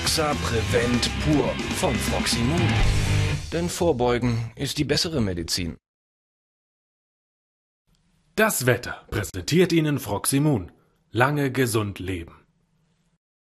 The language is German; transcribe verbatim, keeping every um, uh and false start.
Froxa Prevent Pur von Froximun. Denn Vorbeugen ist die bessere Medizin. Das Wetter präsentiert Ihnen Froximun. Lange gesund leben.